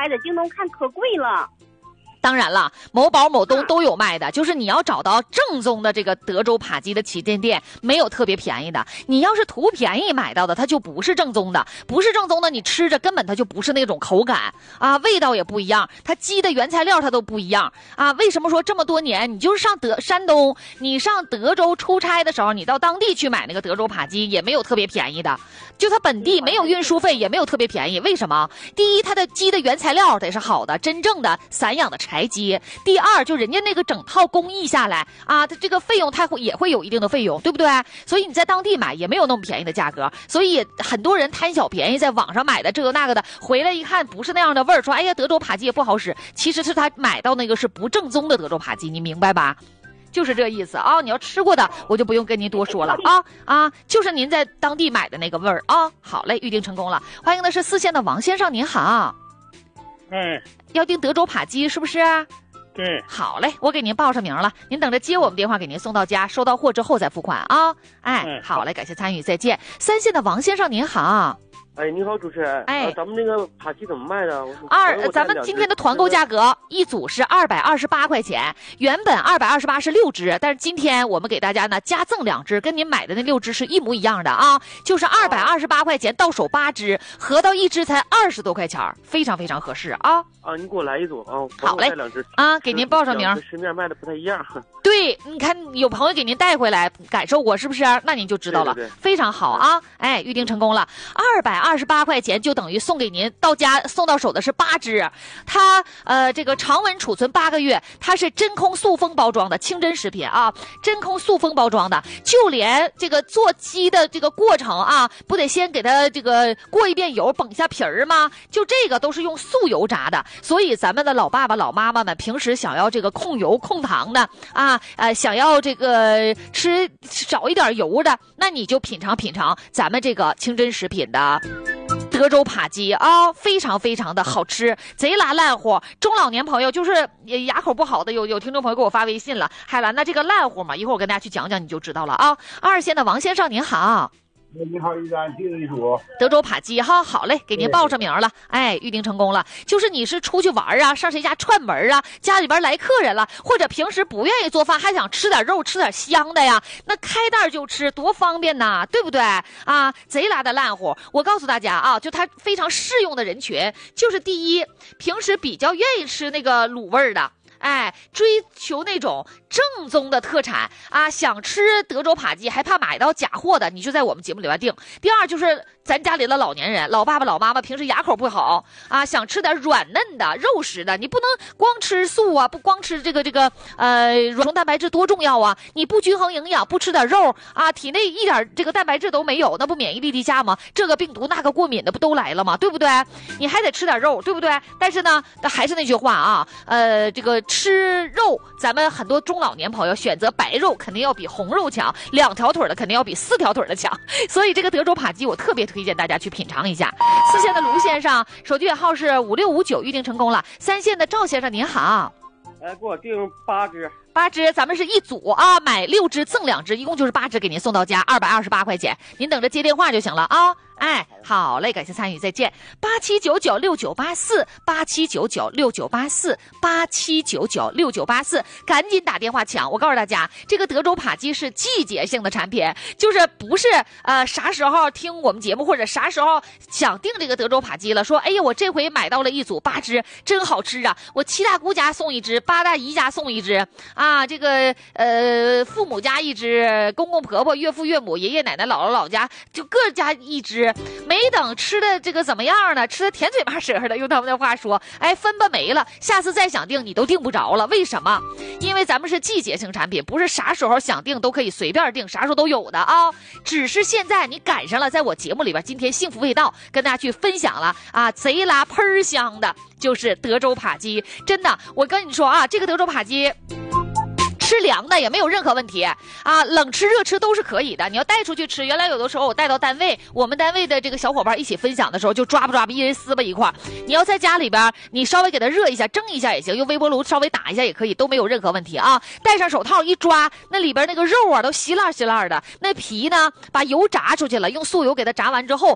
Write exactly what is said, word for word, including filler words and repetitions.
买在京东看可贵了。 当然了，某宝某东都有卖的，就是你要找到正宗的这个德州扒鸡的旗舰店，没有特别便宜的。你要是图便宜买到的，它就不是正宗的，不是正宗的，你吃着根本它就不是那种口感啊，味道也不一样，它鸡的原材料它都不一样啊。为什么说这么多年，你就是上德山东，你上德州出差的时候，你到当地去买那个德州扒鸡，也没有特别便宜的，就它本地没有运输费，也没有特别便宜。为什么？第一，它的鸡的原材料得是好的，真正的散养的柴鸡。第二，就人家那个整套工艺下来啊，它这个费用它会也会有一定的费用，对不对？所以你在当地买也没有那么便宜的价格，所以很多人贪小便宜，在网上买的这个那个的，回来一看不是那样的味儿，说哎呀德州扒鸡也不好使，其实是他买到那个是不正宗的德州扒鸡，你明白吧？就是这意思啊！你要吃过的，我就不用跟您多说了啊啊！就是您在当地买的那个味儿啊。好嘞，预定成功了。欢迎的是四线的王先生，您好。 哎， 要订德州扒鸡是不是？ 对。 好嘞，我给您报上名了，您等着接我们电话，给您送到家，收到货之后再付款啊。哎， 嗯、 好嘞，感谢参与，再见。三线的王先生，您好。 哎，你好，主持人。 哎， 呃、咱们那个扒鸡怎么卖的？ 二，咱们今天的团购价格一组是二百二十八块钱，原本二百二十八是六只，但是今天我们给大家呢加赠两只，跟您买的那六只是一模一样的啊，就是二百二十八块钱到手八只，合到一只才二十多块钱，非常非常合适啊。 啊，你给我来一组啊！ 好嘞，啊，给您报上名。 市面卖的不太一样。 对，你看有朋友给您带回来，感受过是不是？那您就知道了， 对对对， 非常好啊！哎，预定成功了，二百二十八块钱就等于送给您到家送到手的是八只，它呃这个常温储存八个月，它是真空塑封包装的清真食品啊，真空塑封包装的，就连这个做鸡的这个过程啊，不得先给它这个过一遍油，崩一下皮儿吗？就这个都是用素油炸的。所以咱们的老爸爸老妈妈们平时想要这个控油控糖的啊，呃，想要这个吃少一点油的，那你就品尝品尝咱们这个清真食品的德州扒鸡啊，非常非常的好吃，贼拉烂乎。中老年朋友就是牙口不好的，有有听众朋友给我发微信了，海兰的这个烂乎嘛，一会儿我跟大家去讲讲，你就知道了啊。二线的王先生您好。 你好，一单订一组德州扒鸡哈，好嘞，给您报上名了，哎，预定成功了。就是你是出去玩啊，上谁家串门啊，家里边来客人了，或者平时不愿意做饭，还想吃点肉，吃点香的呀，那开袋就吃，多方便呐，对不对啊？贼拉的烂乎。我告诉大家啊，就它非常适用的人群，就是第一，平时比较愿意吃那个卤味的。哎，追求那种正宗的特产啊，想吃德州扒鸡还怕买到假货的，你就在我们节目里边订。第二就是咱家里的老年人，老爸爸老妈妈平时牙口不好啊，想吃点软嫩的肉食的，你不能光吃素啊，不光吃这个这个呃软虫蛋白质多重要啊，你不均衡营养，不吃点肉啊，体内一点这个蛋白质都没有，那不免疫力低下吗？这个病毒那个过敏的不都来了吗？对不对？你还得吃点肉，对不对？但是呢，还是那句话啊，呃这个吃肉，咱们很多中老年朋友选择白肉肯定要比红肉强，两条腿的肯定要比四条腿的强，所以这个德州扒鸡我特别推荐大家去品尝一下。四线的卢先生，手机尾号是五六五九，预定成功了。三线的赵先生您好， 哎，给我订八只。 八只，咱们是一组啊，买六只赠两只，一共就是八只，给您送到家，二百二十八块钱，您等着接电话就行了啊。哎，好嘞，感谢参与，再见。八七九九六九八四，八七九九六九八四，八七九九六九八四，赶紧打电话抢！我告诉大家，这个德州扒鸡是季节性的产品，就是不是呃啥时候听我们节目或者啥时候想订这个德州扒鸡了，说哎呀我这回买到了一组八只，真好吃啊！我七大姑家送一只，八大姨家送一只啊，这个呃父母家一只，公公婆婆、岳父岳母、爷爷奶奶、姥姥老家就各家一只。没等吃的这个怎么样呢？吃的甜嘴巴舌的，用他们的话说，哎，分吧没了，下次再想订你都订不着了。为什么？因为咱们是季节性产品，不是啥时候想订都可以随便订，啥时候都有的啊。只是现在你赶上了，在我节目里边，今天幸福味道跟大家去分享了啊，贼拉喷香的，就是德州扒鸡。真的，我跟你说啊，这个德州扒鸡。吃凉的也没有任何问题啊，冷吃热吃都是可以的。你要带出去吃，原来有的时候我带到单位，我们单位的这个小伙伴一起分享的时候，就抓不抓不一人撕吧一块。你要在家里边，你稍微给它热一下，蒸一下也行，用微波炉稍微打一下也可以，都没有任何问题啊。戴上手套一抓，那里边那个肉啊都稀烂稀烂的，那皮呢把油炸出去了，用素油给它炸完之后，